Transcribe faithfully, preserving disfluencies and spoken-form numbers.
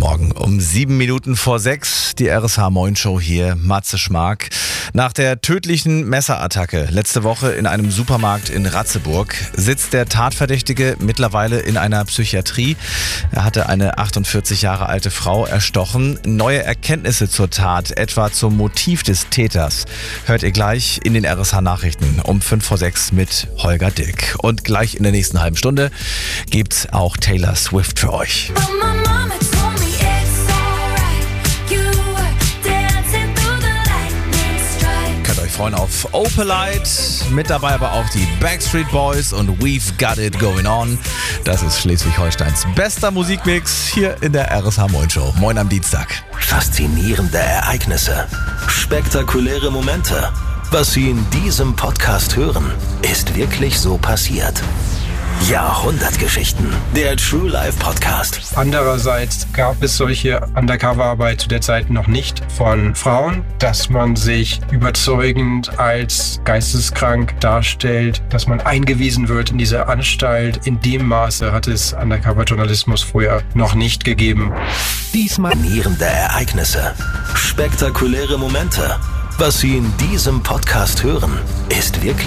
Morgen um sieben Minuten vor sechs. Die R S H Moin Show hier, Matze Schmark. Nach der tödlichen Messerattacke letzte Woche in einem Supermarkt in Ratzeburg sitzt der Tatverdächtige mittlerweile in einer Psychiatrie. Er hatte eine achtundvierzig Jahre alte Frau erstochen. Neue Erkenntnisse zur Tat, etwa zum Motiv des Täters, hört ihr gleich in den R S H Nachrichten um fünf vor sechs mit Holger Dick. Und gleich in der nächsten halben Stunde gibt's auch Taylor Swift für euch. Könnt euch freuen auf Opalite, mit dabei aber auch die Backstreet Boys und We've Got It Going On. Das ist Schleswig-Holsteins bester Musikmix hier in der R S H Moin Show. Moin am Dienstag. Faszinierende Ereignisse, spektakuläre Momente. Was Sie in diesem Podcast hören, ist wirklich so passiert. Jahrhundertgeschichten, der True Life Podcast. Andererseits gab es solche Undercover-Arbeit zu der Zeit noch nicht von Frauen, dass man sich überzeugend als geisteskrank darstellt, dass man eingewiesen wird in diese Anstalt. In dem Maße hat es Undercover-Journalismus vorher noch nicht gegeben. Diesmal faszinierende Ereignisse, spektakuläre Momente. Was Sie in diesem Podcast hören, ist wirklich